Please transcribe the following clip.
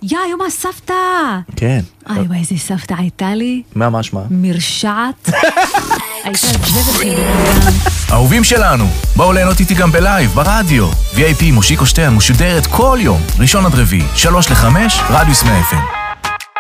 יום הסבתא. כן. וואי, איזה סבתא הייתה לי. מה משמע? מרשעת. הייתה זבת לי. אהובים שלנו, בואו ליהנות איתי גם בלייב, ברדיו. VIP מושיקו שטיין משודרת כל יום, ראשון עד רביעי, 3 ל-5, רדיוס 100 FM.